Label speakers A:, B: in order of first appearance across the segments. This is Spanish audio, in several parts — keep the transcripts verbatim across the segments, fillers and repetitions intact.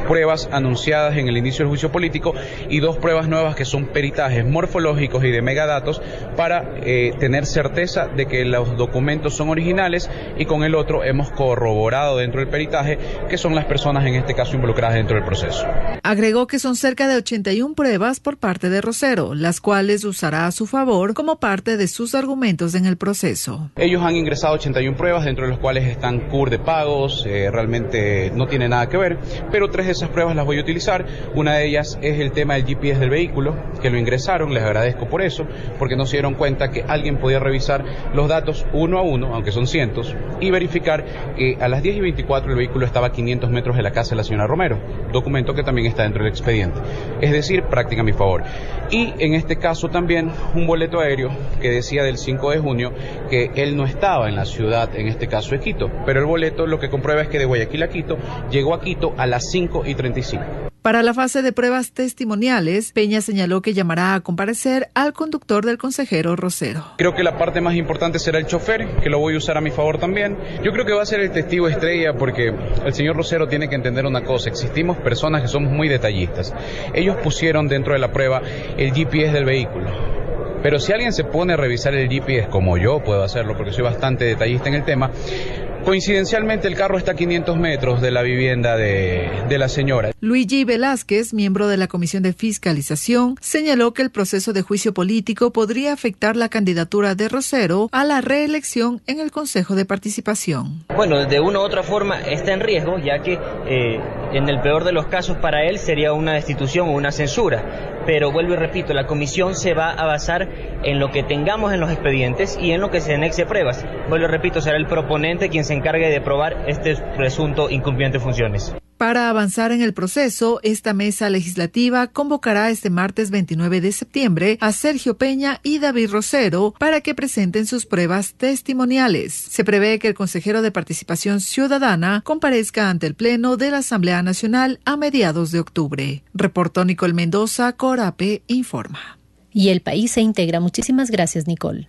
A: pruebas anunciadas en el inicio del juicio político y dos pruebas nuevas que son peritajes morfológicos y de megadatos para eh, tener certeza de que los documentos son originales, y con el otro hemos corroborado dentro del peritaje que son las personas en este caso involucradas dentro del proceso.
B: Agregó que son cerca de ochenta y una pruebas por parte de Rosero, las cuales usará a su favor como parte de sus argumentos en el proceso.
A: Ellos han ingresado ochenta y una pruebas, dentro de las cuales están C U R de pagos, eh, realmente no tiene nada que ver, pero tres de esas pruebas las voy a utilizar. Una de ellas es el tema del G P S del vehículo, que lo ingresaron, les agradezco por eso, porque no se dieron cuenta que alguien podía revisar los datos uno a uno, aunque son cientos, y verificar que a las diez y veinticuatro el vehículo estaba a quinientos metros de la casa de la señora Romero, documento que también está dentro del expediente, es decir, práctica a mi favor. Y en este caso también un boleto aéreo que decía del cinco de junio que él no estaba en la ciudad, en este caso de Quito, pero el boleto lo que comprueba es que de Guayaquil a Quito llegó a Quito a las cinco y treinta y cinco.
B: Para la fase de pruebas testimoniales, Peña señaló que llamará a comparecer al conductor del consejero Rosero.
A: Creo que la parte más importante será el chofer, que lo voy a usar a mi favor también. Yo creo que va a ser el testigo estrella, porque el señor Rosero tiene que entender una cosa: existimos personas que somos muy detallistas. Ellos pusieron dentro de la prueba el G P S del vehículo. Pero si alguien se pone a revisar el G P S, como yo puedo hacerlo, porque soy bastante detallista en el tema, coincidencialmente el carro está a quinientos metros de la vivienda de, de la señora.
B: Luigi Velázquez, miembro de la Comisión de Fiscalización, señaló que el proceso de juicio político podría afectar la candidatura de Rosero a la reelección en el Consejo de Participación.
C: Bueno, de una u otra forma está en riesgo, ya que eh, en el peor de los casos para él sería una destitución o una censura. Pero vuelvo y repito, la comisión se va a basar en lo que tengamos en los expedientes y en lo que se anexe pruebas. Vuelvo y repito, será el proponente quien se encargue de probar este presunto incumplimiento de funciones.
B: Para avanzar en el proceso, esta mesa legislativa convocará este martes veintinueve de septiembre a Sergio Peña y David Rosero para que presenten sus pruebas testimoniales. Se prevé que el consejero de Participación Ciudadana comparezca ante el Pleno de la Asamblea Nacional a mediados de octubre. Reportó Nicole Mendoza, Corape Informa.
D: Y El País se integra. Muchísimas gracias, Nicole.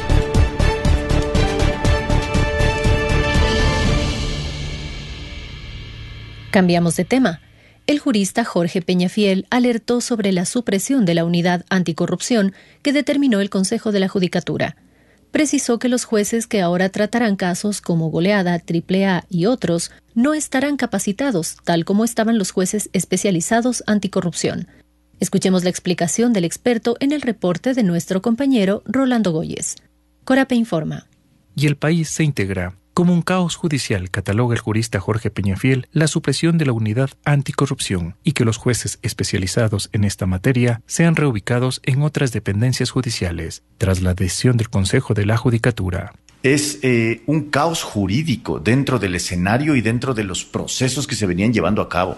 D: Cambiamos de tema. El jurista Jorge Peñafiel alertó sobre la supresión de la unidad anticorrupción que determinó el Consejo de la Judicatura. Precisó que los jueces que ahora tratarán casos como Goleada, Triple A y otros no estarán capacitados, tal como estaban los jueces especializados anticorrupción. Escuchemos la explicación del experto en el reporte de nuestro compañero Rolando Goyes. Corape informa.
E: Y El País se integra. Como un caos judicial, cataloga el jurista Jorge Peñafiel la supresión de la unidad anticorrupción y que los jueces especializados en esta materia sean reubicados en otras dependencias judiciales, tras la decisión del Consejo de la Judicatura.
F: Es eh, un caos jurídico dentro del escenario y dentro de los procesos que se venían llevando a cabo.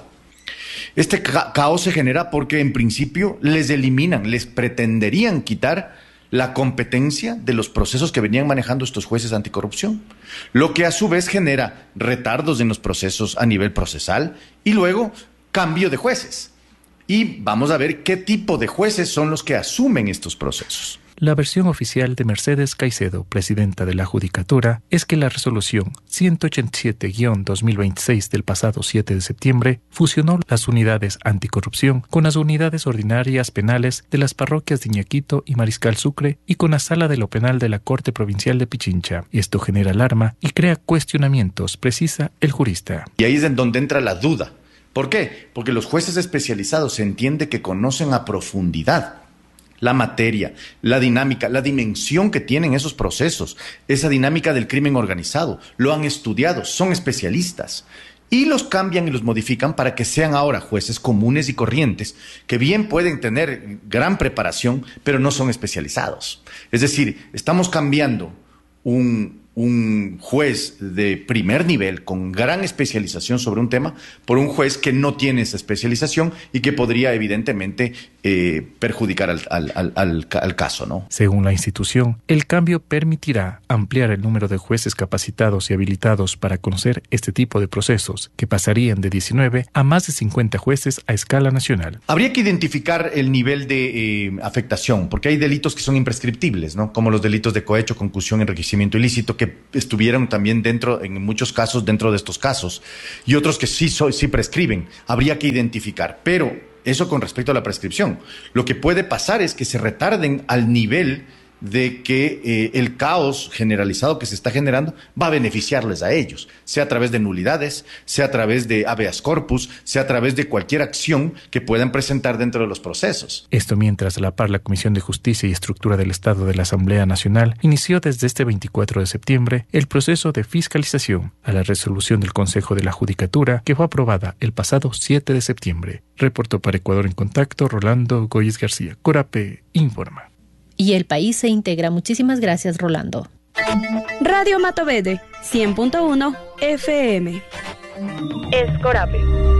F: Este ca- caos se genera porque en principio les eliminan, les pretenderían quitar la competencia de los procesos que venían manejando estos jueces anticorrupción, lo que a su vez genera retardos en los procesos a nivel procesal y luego cambio de jueces. Y vamos a ver qué tipo de jueces son los que asumen estos procesos.
E: La versión oficial de Mercedes Caicedo, presidenta de la Judicatura, es que la resolución ciento ochenta y siete guión dos mil veintiséis del pasado siete de septiembre fusionó las unidades anticorrupción con las unidades ordinarias penales de las parroquias de Iñaquito y Mariscal Sucre y con la sala de lo penal de la Corte Provincial de Pichincha. Esto genera alarma y crea cuestionamientos, precisa el jurista.
F: Y ahí es en donde entra la duda. ¿Por qué? Porque los jueces especializados se entiende que conocen a profundidad la materia, la dinámica, la dimensión que tienen esos procesos, esa dinámica del crimen organizado. Lo han estudiado, son especialistas. Y los cambian y los modifican para que sean ahora jueces comunes y corrientes, que bien pueden tener gran preparación, pero no son especializados. Es decir, estamos cambiando un, un juez de primer nivel con gran especialización sobre un tema por un juez que no tiene esa especialización y que podría evidentemente eh, perjudicar al, al, al, al, al caso, ¿no?
E: Según la institución, el cambio permitirá ampliar el número de jueces capacitados y habilitados para conocer este tipo de procesos, que pasarían de diecinueve a más de cincuenta jueces a escala nacional.
F: Habría que identificar el nivel de eh, afectación, porque hay delitos que son imprescriptibles, ¿no? Como los delitos de cohecho, concusión, enriquecimiento ilícito, que estuvieron también dentro, en muchos casos, dentro de estos casos, y otros que sí, so, sí prescriben. Habría que identificar, pero eso con respecto a la prescripción. Lo que puede pasar es que se retarden al nivel de que eh, el caos generalizado que se está generando va a beneficiarles a ellos, sea a través de nulidades, sea a través de habeas corpus, sea a través de cualquier acción que puedan presentar dentro de los procesos.
E: Esto mientras a la par la Comisión de Justicia y Estructura del Estado de la Asamblea Nacional inició desde este veinticuatro de septiembre el proceso de fiscalización a la resolución del Consejo de la Judicatura que fue aprobada el pasado siete de septiembre. Reportó para Ecuador en Contacto Rolando Goyes García. Corape informa.
D: Y el país se integra. Muchísimas gracias, Rolando.
G: Radio Matovede, cien punto uno F M. Es Corape.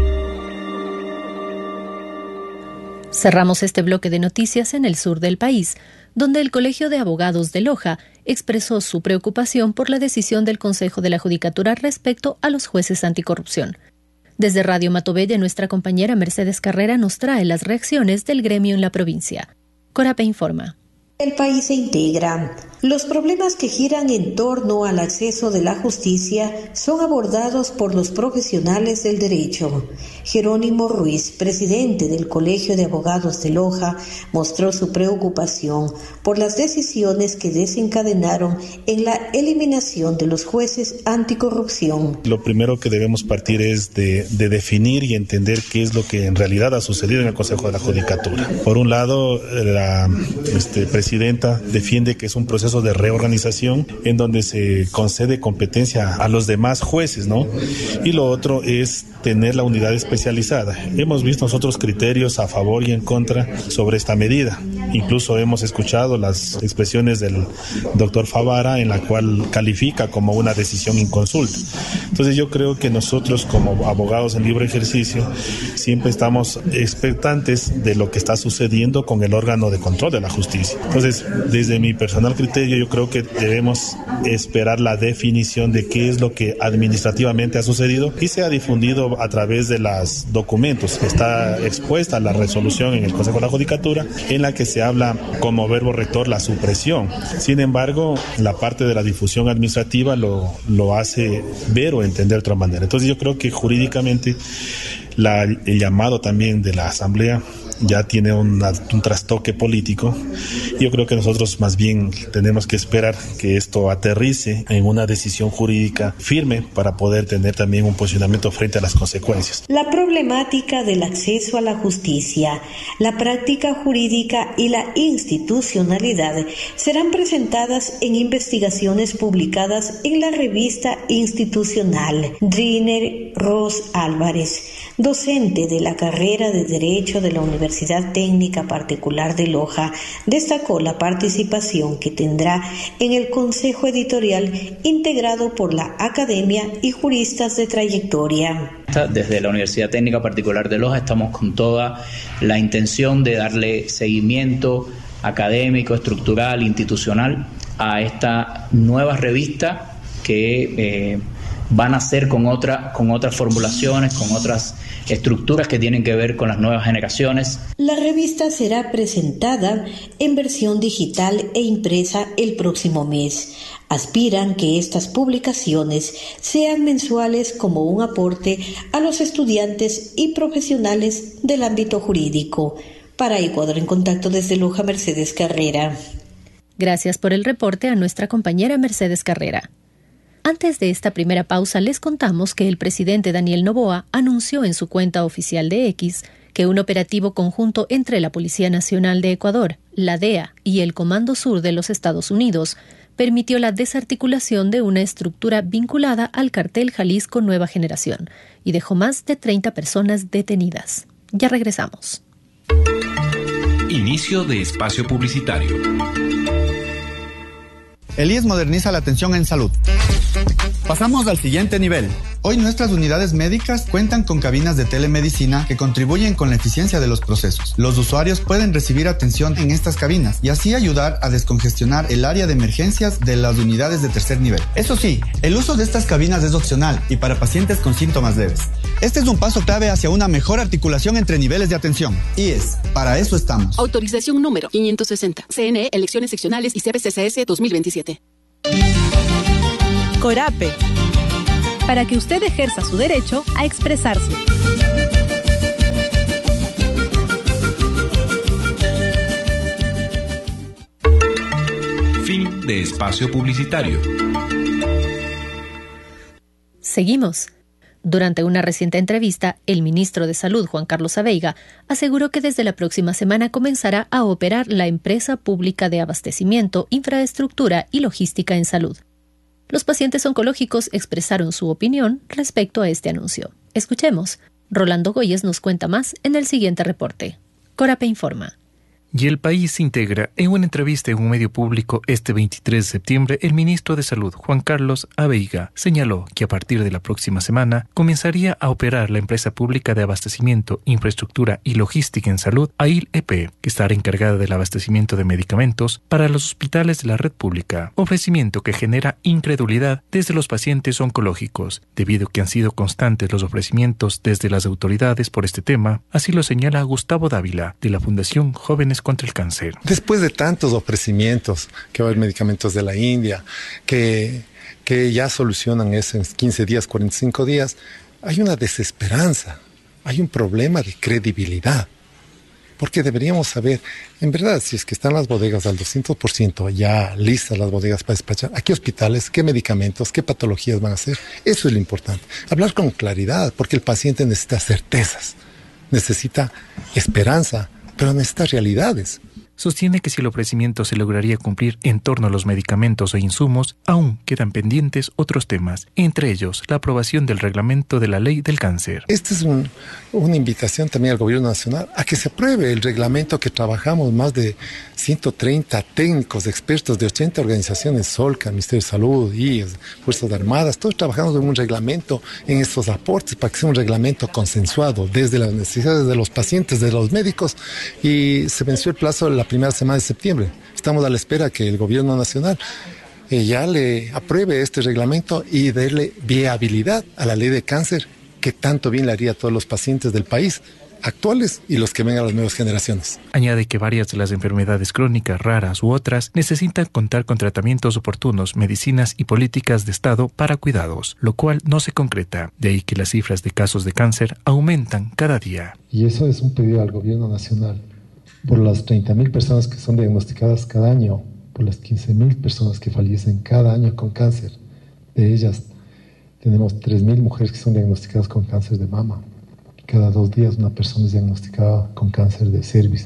D: Cerramos este bloque de noticias en el sur del país, donde el Colegio de Abogados de Loja expresó su preocupación por la decisión del Consejo de la Judicatura respecto a los jueces anticorrupción. Desde Radio Matovede, nuestra compañera Mercedes Carrera nos trae las reacciones del gremio en la provincia. Corape informa.
H: El país se integra. Los problemas que giran en torno al acceso de la justicia son abordados por los profesionales del derecho. Jerónimo Ruiz, presidente del Colegio de Abogados de Loja, mostró su preocupación por las decisiones que desencadenaron en la eliminación de los jueces anticorrupción.
I: Lo primero que debemos partir es de, de definir y entender qué es lo que en realidad ha sucedido en el Consejo de la Judicatura. Por un lado, la este, presidenta defiende que es un proceso de reorganización en donde se concede competencia a los demás jueces, ¿no? Y lo otro es tener la unidad especializada. Hemos visto nosotros criterios a favor y en contra sobre esta medida. Incluso hemos escuchado las expresiones del doctor Favara en la cual califica como una decisión inconsulta. Entonces yo creo que nosotros como abogados en libre ejercicio siempre estamos expectantes de lo que está sucediendo con el órgano de control de la justicia. Entonces, desde mi personal criterio, yo creo que debemos esperar la definición de qué es lo que administrativamente ha sucedido y se ha difundido a través de los documentos. Está expuesta la resolución en el Consejo de la Judicatura en la que se habla como verbo rector la supresión. Sin embargo, la parte de la difusión administrativa lo, lo hace ver o entender de otra manera. Entonces yo creo que jurídicamente la, el llamado también de la Asamblea ya tiene una, un trastoque político. Yo creo que nosotros más bien tenemos que esperar que esto aterrice en una decisión jurídica firme para poder tener también un posicionamiento frente a las consecuencias.
H: La problemática del acceso a la justicia, la práctica jurídica y la institucionalidad serán presentadas en investigaciones publicadas en la revista institucional. Driner Ros Álvarez, docente de la carrera de Derecho de la Universidad Técnica Particular de Loja, destacó la participación que tendrá en el Consejo Editorial integrado por la Academia y juristas de trayectoria.
J: Desde la Universidad Técnica Particular de Loja estamos con toda la intención de darle seguimiento académico, estructural, institucional a esta nueva revista que eh, van a hacer con, otra, con otras formulaciones, con otras estructuras que tienen que ver con las nuevas generaciones.
H: La revista será presentada en versión digital e impresa el próximo mes. Aspiran que estas publicaciones sean mensuales como un aporte a los estudiantes y profesionales del ámbito jurídico. Para Ecuador en Contacto desde Loja, Mercedes Carrera.
D: Gracias por el reporte a nuestra compañera Mercedes Carrera. Antes de esta primera pausa, les contamos que el presidente Daniel Noboa anunció en su cuenta oficial de X que un operativo conjunto entre la Policía Nacional de Ecuador, la D E A y el Comando Sur de los Estados Unidos permitió la desarticulación de una estructura vinculada al cartel Jalisco Nueva Generación y dejó más de treinta personas detenidas. Ya regresamos.
K: Inicio de espacio publicitario.
L: El I E S moderniza la atención en salud. Pasamos al siguiente nivel. Hoy nuestras unidades médicas cuentan con cabinas de telemedicina que contribuyen con la eficiencia de los procesos. Los usuarios pueden recibir atención en estas cabinas y así ayudar a descongestionar el área de emergencias de las unidades de tercer nivel. Eso sí, el uso de estas cabinas es opcional y para pacientes con síntomas leves. Este es un paso clave hacia una mejor articulación entre niveles de atención. I E S, para eso estamos.
G: Autorización número quinientos sesenta. C N E, elecciones seccionales y C P C C S dos mil veintisiete. Corape.
M: Para que usted ejerza su derecho a expresarse.
K: Fin de espacio publicitario.
D: Seguimos. Durante una reciente entrevista, el ministro de Salud, Juan Carlos Abeiga, aseguró que desde la próxima semana comenzará a operar la empresa pública de abastecimiento, infraestructura y logística en salud. Los pacientes oncológicos expresaron su opinión respecto a este anuncio. Escuchemos. Rolando Goyes nos cuenta más en el siguiente reporte. Corape informa.
E: Y el país integra. En una entrevista en un medio público este veintitrés de septiembre, el ministro de Salud, Juan Carlos Abeiga, señaló que a partir de la próxima semana comenzaría a operar la empresa pública de abastecimiento, infraestructura y logística en salud, A I L E P, que estará encargada del abastecimiento de medicamentos para los hospitales de la red pública, ofrecimiento que genera incredulidad desde los pacientes oncológicos, debido a que han sido constantes los ofrecimientos desde las autoridades por este tema, así lo señala Gustavo Dávila, de la Fundación Jóvenes contra el Cáncer.
N: Después de tantos ofrecimientos, que va a haber medicamentos de la India, que, que ya solucionan eso en quince días, cuarenta y cinco días, hay una desesperanza, hay un problema de credibilidad. Porque deberíamos saber, en verdad, si es que están las bodegas al doscientos por ciento ya listas las bodegas para despachar, ¿a qué hospitales, qué medicamentos, qué patologías van a hacer? Eso es lo importante. Hablar con claridad, porque el paciente necesita certezas, necesita esperanza, pero necesita realidades.
E: Sostiene que si el ofrecimiento se lograría cumplir en torno a los medicamentos o insumos, aún quedan pendientes otros temas, entre ellos la aprobación del reglamento de la ley del cáncer.
N: Esta es un, una invitación también al gobierno nacional a que se apruebe el reglamento que trabajamos más de ciento treinta técnicos, expertos de ochenta organizaciones, Solca, Ministerio de Salud, I E S, Fuerzas Armadas, todos trabajamos en un reglamento, en estos aportes, para que sea un reglamento consensuado desde las necesidades de los pacientes, de los médicos, y se venció el plazo de la primera semana de septiembre. Estamos a la espera que el gobierno nacional eh, ya le apruebe este reglamento y darle viabilidad a la ley de cáncer, que tanto bien le haría a todos los pacientes del país, actuales y los que vengan a las nuevas generaciones.
E: Añade que varias de las enfermedades crónicas, raras u otras, necesitan contar con tratamientos oportunos, medicinas y políticas de Estado para cuidados, lo cual no se concreta. De ahí que las cifras de casos de cáncer aumentan cada día.
O: Y eso es un pedido al gobierno nacional. Por las treinta mil personas que son diagnosticadas cada año, por las quince mil personas que fallecen cada año con cáncer, de ellas tenemos tres mil mujeres que son diagnosticadas con cáncer de mama. Cada dos días una persona es diagnosticada con cáncer de cervix.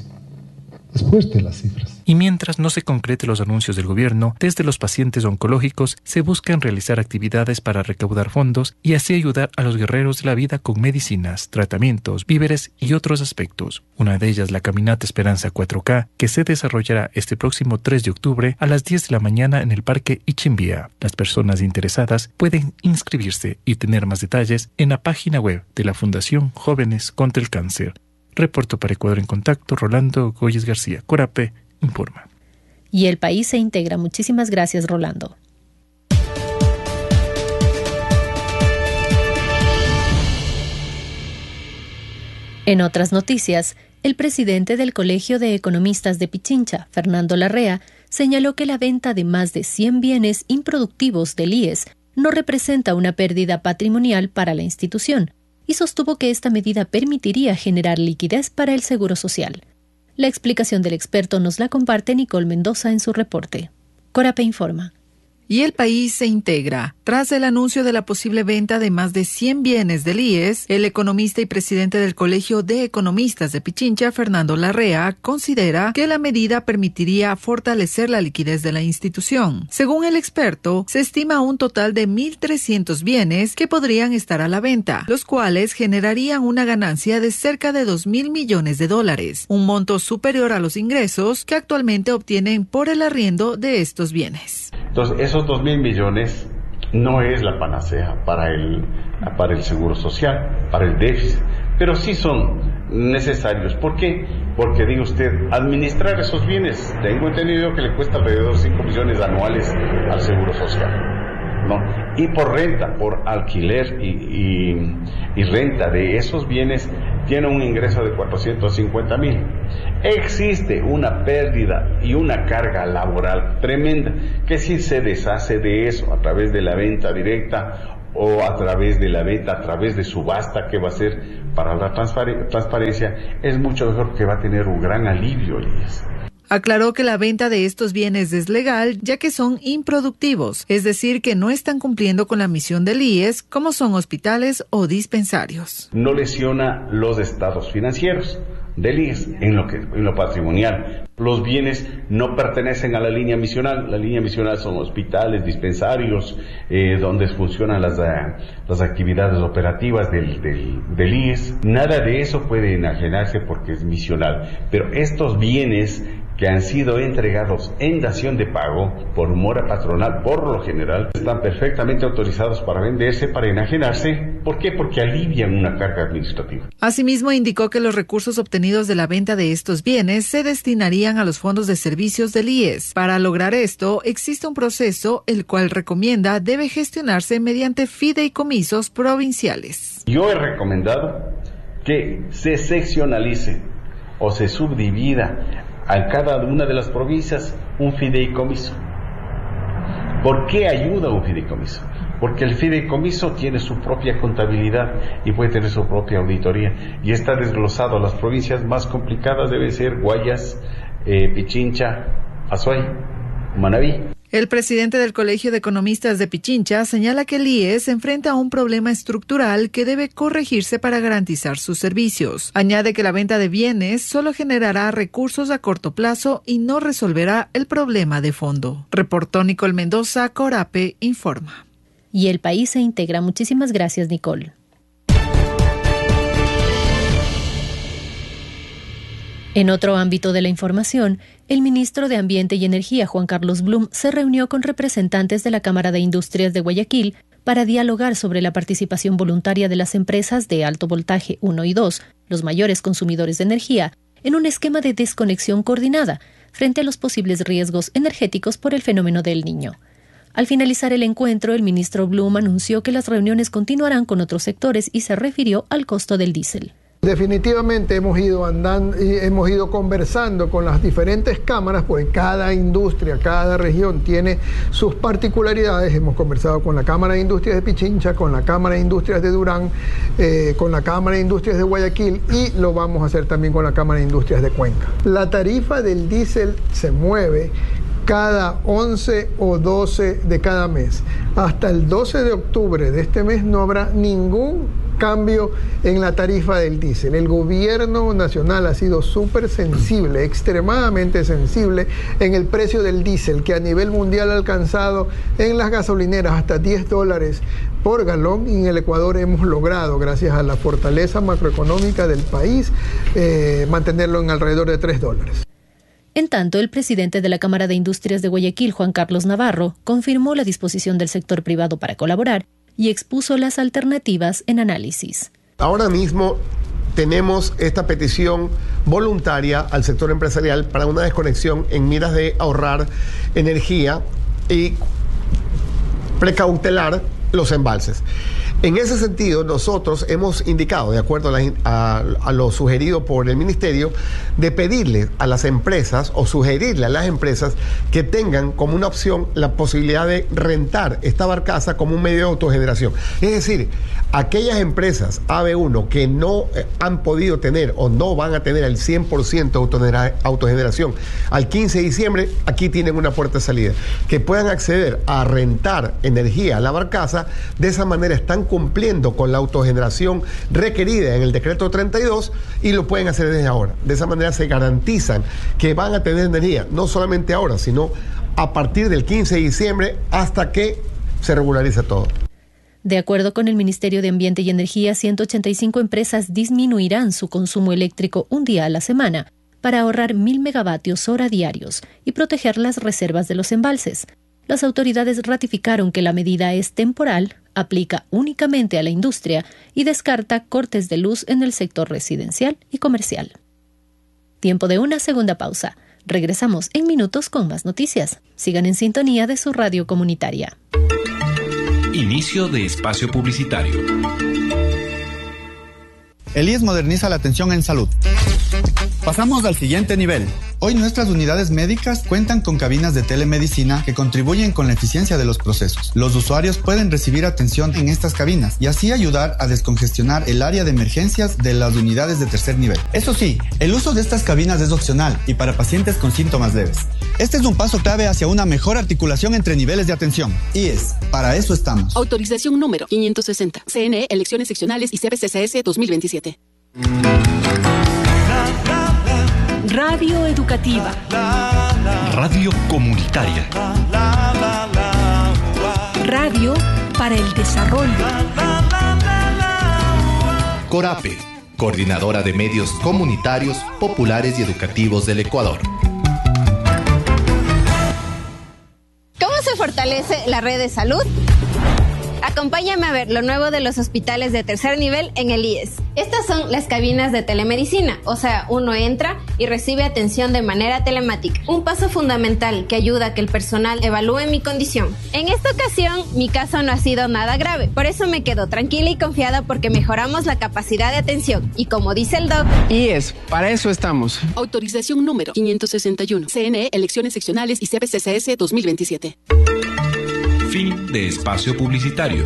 O: Es fuerte las cifras.
E: Y mientras no se concreten los anuncios del gobierno, desde los pacientes oncológicos se buscan realizar actividades para recaudar fondos y así ayudar a los guerreros de la vida con medicinas, tratamientos, víveres y otros aspectos. Una de ellas, la Caminata Esperanza cuatro K, que se desarrollará este próximo tres de octubre a las diez de la mañana en el Parque Ichimbía. Las personas interesadas pueden inscribirse y tener más detalles en la página web de la Fundación Jóvenes contra el Cáncer. Reporto para Ecuador en Contacto, Rolando Goyes García. Corape informa.
D: Y el país se integra. Muchísimas gracias, Rolando. En otras noticias, el presidente del Colegio de Economistas de Pichincha, Fernando Larrea, señaló que la venta de más de cien bienes improductivos del I E S no representa una pérdida patrimonial para la institución, y sostuvo que esta medida permitiría generar liquidez para el Seguro Social. La explicación del experto nos la comparte Nicole Mendoza en su reporte. Corape informa.
B: Y el país se integra. Tras el anuncio de la posible venta de más de cien bienes del I E S, el economista y presidente del Colegio de Economistas de Pichincha, Fernando Larrea, considera que la medida permitiría fortalecer la liquidez de la institución. Según el experto, se estima un total de mil trescientos bienes que podrían estar a la venta, los cuales generarían una ganancia de cerca de dos mil millones de dólares, un monto superior a los ingresos que actualmente obtienen por el arriendo de estos bienes.
P: Entonces, esos dos mil millones no es la panacea para el, para el seguro social, para el déficit, pero sí son necesarios. ¿Por qué? Porque, diga usted, administrar esos bienes, tengo entendido que le cuesta alrededor de cinco millones anuales al seguro social, ¿no? y por renta, por alquiler y, y, y renta de esos bienes tiene un ingreso de cuatrocientos cincuenta mil. Existe una pérdida y una carga laboral tremenda que si se deshace de eso a través de la venta directa o a través de la venta, a través de subasta que va a ser para la transpar- transparencia, es mucho mejor, que va a tener un gran alivio, Elías.
B: Aclaró que la venta de estos bienes es legal, ya que son improductivos, es decir, que no están cumpliendo con la misión del I E S, como son hospitales o dispensarios.
P: No lesiona los estados financieros del I E S en lo, que, en lo patrimonial. Los bienes no pertenecen a la línea misional. La línea misional son hospitales, dispensarios, eh, donde funcionan las, uh, las actividades operativas del, del, del I E S. Nada de eso puede enajenarse porque es misional. Pero estos bienes que han sido entregados en dación de pago por mora patronal, por lo general, están perfectamente autorizados para venderse, para enajenarse. ¿Por qué? Porque alivian una carga administrativa.
B: Asimismo, indicó que los recursos obtenidos de la venta de estos bienes se destinarían a los fondos de servicios del I E S. Para lograr esto, existe un proceso, el cual recomienda debe gestionarse mediante fideicomisos provinciales.
P: Yo he recomendado que se seccionalice o se subdivida a cada una de las provincias un fideicomiso. ¿Por qué ayuda un fideicomiso? Porque el fideicomiso tiene su propia contabilidad y puede tener su propia auditoría, y está desglosado. Las provincias más complicadas deben ser Guayas, eh, Pichincha, Azuay, Manabí.
B: El presidente del Colegio de Economistas de Pichincha señala que el I E S se enfrenta a un problema estructural que debe corregirse para garantizar sus servicios. Añade que la venta de bienes solo generará recursos a corto plazo y no resolverá el problema de fondo. Reportó Nicole Mendoza, Corape informa.
D: Y el país se integra. Muchísimas gracias, Nicole. En otro ámbito de la información, el ministro de Ambiente y Energía, Juan Carlos Blum, se reunió con representantes de la Cámara de Industrias de Guayaquil para dialogar sobre la participación voluntaria de las empresas de alto voltaje uno y dos, los mayores consumidores de energía, en un esquema de desconexión coordinada frente a los posibles riesgos energéticos por el fenómeno del Niño. Al finalizar el encuentro, el ministro Blum anunció que las reuniones continuarán con otros sectores y se refirió al costo del diésel.
Q: Definitivamente hemos ido andando y hemos ido conversando con las diferentes cámaras, porque cada industria, cada región tiene sus particularidades. Hemos conversado con la Cámara de Industrias de Pichincha, con la Cámara de Industrias de Durán, eh, con la Cámara de Industrias de Guayaquil, y lo vamos a hacer también con la Cámara de Industrias de Cuenca. La tarifa del diésel se mueve cada once o doce de cada mes. Hasta el doce de octubre de este mes no habrá ningún cambio en la tarifa del diésel. El gobierno nacional ha sido súper sensible, extremadamente sensible en el precio del diésel, que a nivel mundial ha alcanzado en las gasolineras hasta diez dólares por galón, y en el Ecuador hemos logrado, gracias a la fortaleza macroeconómica del país, eh, mantenerlo en alrededor de tres dólares.
D: En tanto, el presidente de la Cámara de Industrias de Guayaquil, Juan Carlos Navarro, confirmó la disposición del sector privado para colaborar y expuso las alternativas en análisis.
R: Ahora mismo tenemos esta petición voluntaria al sector empresarial para una desconexión en miras de ahorrar energía y precautelar los embalses. En ese sentido, nosotros hemos indicado, de acuerdo a, la, a, a lo sugerido por el Ministerio, de pedirle a las empresas o sugerirle a las empresas que tengan como una opción la posibilidad de rentar esta barcaza como un medio de autogeneración. Es decir, aquellas empresas A B uno que no eh, han podido tener o no van a tener el cien por ciento de autogeneración al quince de diciembre, aquí tienen una puerta de salida. Que puedan acceder a rentar energía a la barcaza, de esa manera están cumpliendo con la autogeneración requerida en el decreto treinta y dos y lo pueden hacer desde ahora. De esa manera se garantizan que van a tener energía, no solamente ahora, sino a partir del quince de diciembre hasta que se regularice todo.
D: De acuerdo con el Ministerio de Ambiente y Energía, ciento ochenta y cinco empresas disminuirán su consumo eléctrico un día a la semana para ahorrar mil megavatios hora diarios y proteger las reservas de los embalses. Las autoridades ratificaron que la medida es temporal, aplica únicamente a la industria y descarta cortes de luz en el sector residencial y comercial. Tiempo de una segunda pausa. Regresamos en minutos con más noticias. Sigan en sintonía de su radio comunitaria.
K: Inicio de espacio publicitario.
L: El I E S moderniza la atención en salud. Pasamos al siguiente nivel. Hoy nuestras unidades médicas cuentan con cabinas de telemedicina que contribuyen con la eficiencia de los procesos. Los usuarios pueden recibir atención en estas cabinas y así ayudar a descongestionar el área de emergencias de las unidades de tercer nivel. Eso sí, el uso de estas cabinas es opcional y para pacientes con síntomas leves. Este es un paso clave hacia una mejor articulación entre niveles de atención. I E S, para eso estamos.
S: Autorización número quinientos sesenta. C N E, elecciones seccionales y C B C C S dos mil veintisiete.
M: Radio educativa.
K: Radio comunitaria.
M: Radio para el desarrollo.
T: CORAPE, Coordinadora de Medios Comunitarios, Populares y Educativos del Ecuador.
U: ¿Cómo se fortalece la red de salud? Acompáñame a ver lo nuevo de los hospitales de tercer nivel en el I E S. Estas son las cabinas de telemedicina, o sea, uno entra y recibe atención de manera telemática. Un paso fundamental que ayuda a que el personal evalúe mi condición. En esta ocasión, mi caso no ha sido nada grave, por eso me quedo tranquila y confiada porque mejoramos la capacidad de atención. Y como dice el doc...
V: I E S, para eso estamos.
S: Autorización número quinientos sesenta y uno. C N E, elecciones seccionales y C B C C S dos mil veintisiete.
K: Fin de espacio publicitario.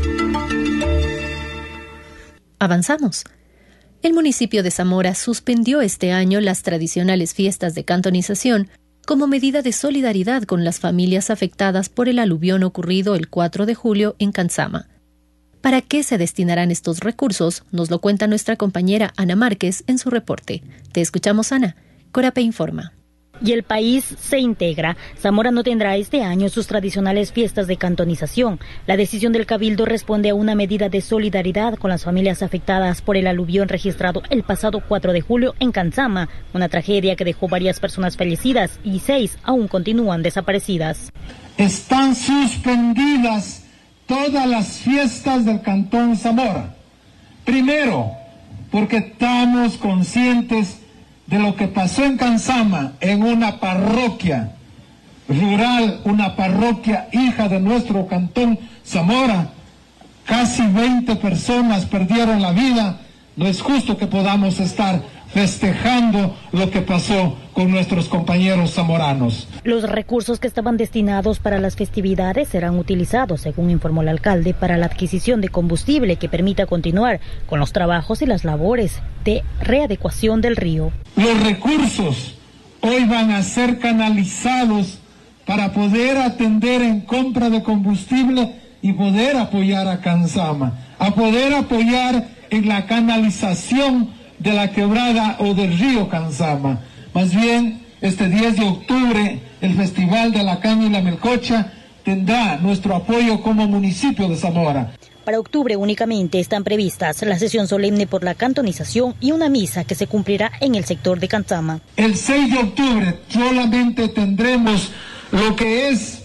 D: Avanzamos. El municipio de Zamora suspendió este año las tradicionales fiestas de cantonización como medida de solidaridad con las familias afectadas por el aluvión ocurrido el cuatro de julio en Canzama. ¿Para qué se destinarán estos recursos? Nos lo cuenta nuestra compañera Ana Márquez en su reporte. Te escuchamos, Ana. CORAPE informa.
W: Y el país se integra. Zamora no tendrá este año sus tradicionales fiestas de cantonización. La decisión del Cabildo responde a una medida de solidaridad con las familias afectadas por el aluvión registrado el pasado cuatro de julio en Canzama, una tragedia que dejó varias personas fallecidas y seis aún continúan desaparecidas.
X: Están suspendidas todas las fiestas del Cantón Zamora. Primero, porque estamos conscientes de lo que pasó en Canzama, en una parroquia rural, una parroquia hija de nuestro Cantón Zamora. Casi veinte personas perdieron la vida. No es justo que podamos estar festejando lo que pasó con nuestros compañeros zamoranos.
W: Los recursos que estaban destinados para las festividades serán utilizados, según informó el alcalde, para la adquisición de combustible que permita continuar con los trabajos y las labores de readecuación del río.
X: Los recursos hoy van a ser canalizados para poder atender en compra de combustible y poder apoyar a Canzama, a poder apoyar en la canalización de la quebrada o del río Canzama. Más bien, este diez de octubre, el Festival de la Caña y la Melcocha tendrá nuestro apoyo como municipio de Zamora.
W: Para octubre únicamente están previstas la sesión solemne por la cantonización y una misa que se cumplirá en el sector de Canzama.
X: El seis de octubre solamente tendremos lo que es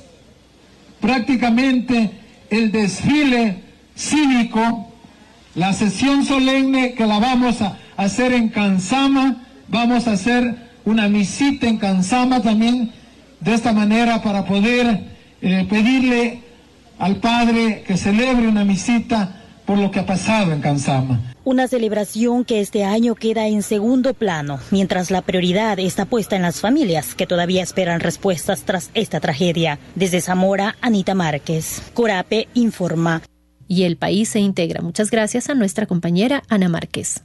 X: prácticamente el desfile cívico, la sesión solemne que la vamos a hacer en Canzama. Vamos a hacer una misita en Canzama también, de esta manera para poder eh, pedirle al Padre que celebre una misita por lo que ha pasado en Canzama.
W: Una celebración que este año queda en segundo plano, mientras la prioridad está puesta en las familias que todavía esperan respuestas tras esta tragedia. Desde Zamora, Anita Márquez. CORAPE informa.
D: Y el país se integra. Muchas gracias a nuestra compañera Ana Márquez.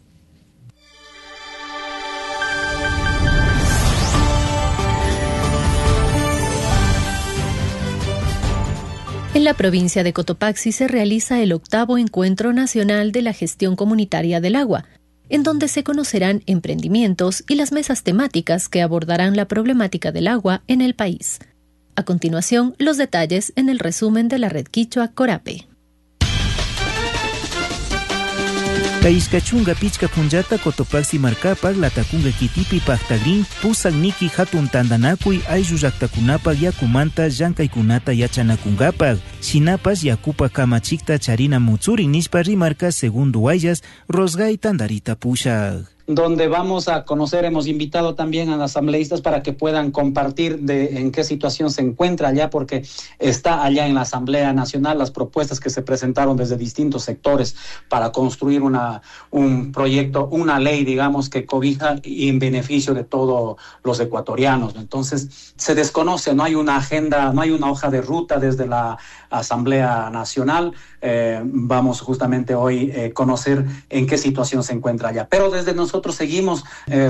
D: En la provincia de Cotopaxi se realiza el octavo Encuentro Nacional de la Gestión Comunitaria del Agua, en donde se conocerán emprendimientos y las mesas temáticas que abordarán la problemática del agua en el país. A continuación, los detalles en el resumen de la red quichua CORAPE.
Y: Kayishkachunga pichka punllata Cotopaxi markapak latakunga kitipi paktagrin pusan niki hatun tandanakuy ayllu llaqtakunapak yakumanta llankaykunata yachanakungapak shinapas yakupa kamachikta charina mutsurin nishpa rimarka segundo ayllas rosgay tandarita pushak.
A: donde vamos a conocer, hemos invitado también a los asambleístas para que puedan compartir de en qué situación se encuentra allá, porque está allá en la Asamblea Nacional las propuestas que se presentaron desde distintos sectores para construir una, un proyecto, una ley, digamos, que cobija y en beneficio de todos los ecuatorianos. Entonces, se desconoce, no hay una agenda, no hay una hoja de ruta desde la Asamblea Nacional. Eh, vamos justamente hoy a eh, conocer en qué situación se encuentra allá. Pero desde nosotros seguimos eh,